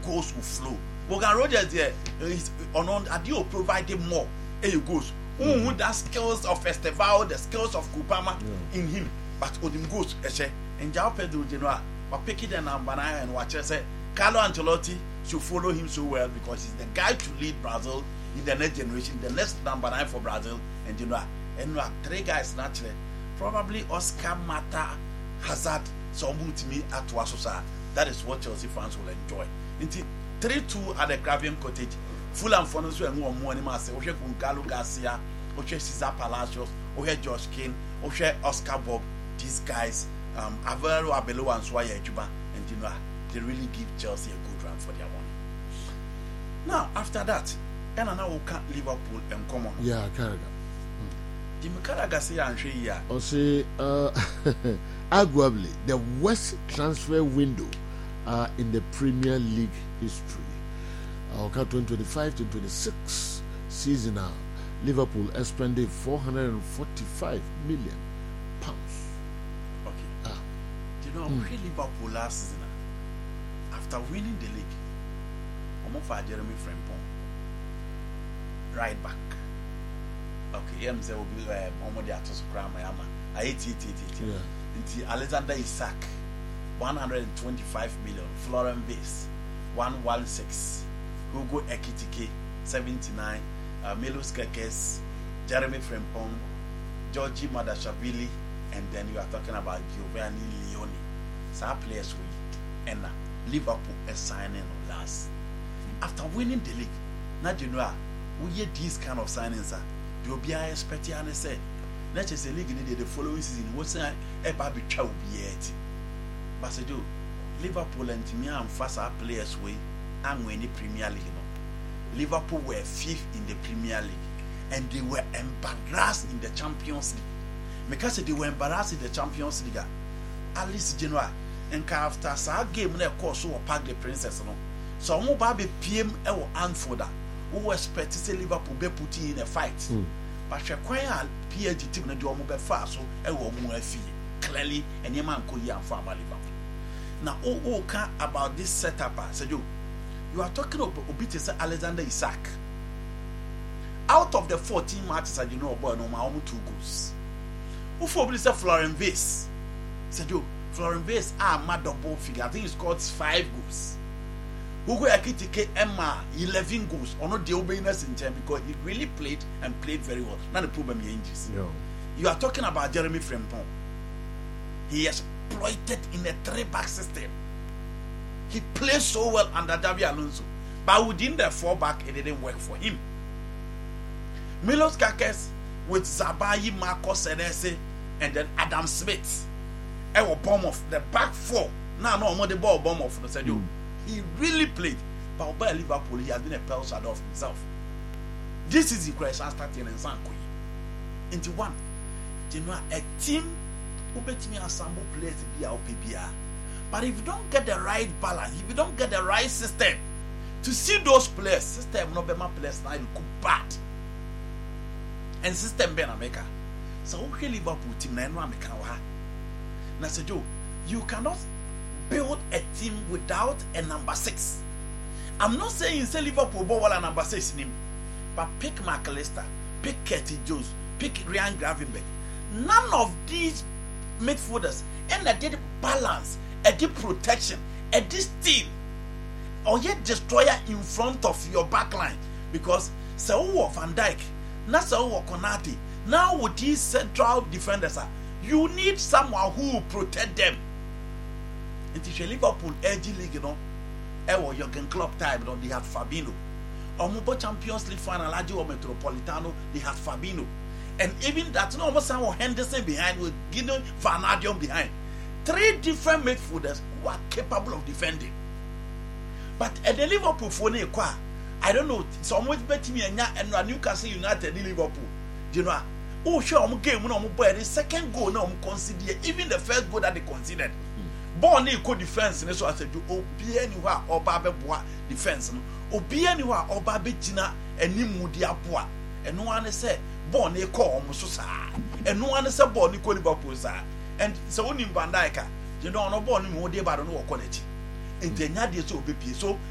goals will flow. Morgan Rogers there is on Adio provided more goals. Who that skills of Festival, the skills of Kupama in him, but Odim goes and Jao Pedro Genoa, but picking the number 9 and watch say Carlo Ancelotti should follow him so well because he's the guy to lead Brazil in the next generation, the next number 9 for Brazil and Genoa. And we have 3 guys naturally. Probably Oscar Mata, Hazard, someone to me at Wasosa. That is what Chelsea fans will enjoy. Until 3-2 at the Craven Cottage. Fulham fans will more money. Oche Gonzalo Garcia, Oche Cesar Palacios, Oche Josh King, Oche Oscar Bob. These guys, Avero Abelo and Swaya Juba, and you know, they really give Chelsea a good run for their money. Now, after that, and now we can't Liverpool and come on. Yeah, Carragher. Jimmy Carragher say and she here. Or say, arguably, the worst transfer window in the Premier League history. Our 2025-26 season now, Liverpool expended £445 million. Okay. Do you know Liverpool last season? After winning the league, I'm Jeremy Frimpong, right back. Okay, MZ will be Omodi Atos Kramayama. I 80. Alexander Isak, 125 million. Florent Base, 116. Hugo Ekitike, 79. Milos Kekes, Jeremy Frimpong, Georgie Madashavili, and then you are talking about Giovanni Leone. So our players will end. Liverpool is signing last. After winning the league, now you know we hear these kind of signings. You'll be expecting and say, let's just say league in the following season. What's a baby child be yet? But I do Liverpool and Timmy and faster players way and win the Premier League. Liverpool were 5th in the Premier League and they were embarrassed in the Champions League. Because they were embarrassed in the Champions League, at least Genoa and after our game, they course so pack the Princess. So I'm about to PM or Anfield. Who expect to say Liverpool be put in a fight? But she acquire PSG team na do mo be far so e wo mo afi clearly and your man ko here for Liverpool. Now can about this setup, Sergio. You are talking about Obiti say Alexander Isak. Out of the 14 matches, you know about no 2 goals. Who for say Florent Vase? Sergio, Florent Vase mad double figure. I think he scored 5 goals. Hugo Ekitike Emma 11 goals or not the obedience in time because he really played and played very well. Not the problem he injuries. No. You are talking about Jeremy Frimpong. He exploited in a 3-back system. He played so well under Xabi Alonso, but within the 4-back it didn't work for him. Milos Kekes with Zabayi, Marcos Senesi, and then Adam Smith. Bournemouth, the back 4. Now no the ball Bournemouth. Said you. He really played, but by Liverpool, he has been a pale shadow of himself. This is the question starting in Sankoyi. Into one, you know, a team who bet me assemble players to be our PPR. But if you don't get the right balance, if you don't get the right system to see those players, system no be my players now you bad. And system be na make. So okay, Liverpool team na no make wa. Na say Joe, you cannot build a team without a number 6. I'm not saying say Liverpool ball a number 6 in him, but pick McAllister, pick Curtis Jones, pick Ryan Gravenberch. None of these midfielders and a did balance, a deep protection, a this team, or yet destroyer in front of your backline because Saul Van Dijk, not Saul Konate. Now with these central defenders, you need someone who will protect them. It is a Liverpool edgy league, you know. Jurgen Klopp time, you know, they had Fabinho. Omubo Champions League final, Lazio Metropolitano, they had Fabinho. And even that, you know, almost Henderson behind with Gideon Van Aert behind. 3 different midfielders who are capable of defending. But at the Liverpool for I don't know, someone bet me and Newcastle United in Liverpool. You know, sure, game when the second goal now consider even the first goal that they considered. Born equal defense, and so I said, Obi anywhere or Babe Bois defense. Obi anywhere or Babe Gina and Nimudia Bois. And no one said, Born a call almost and no one said, Born equal Liverpool. And so in Van Dijk, you don't know, born in Modi, but I don't know quality. And then that is so.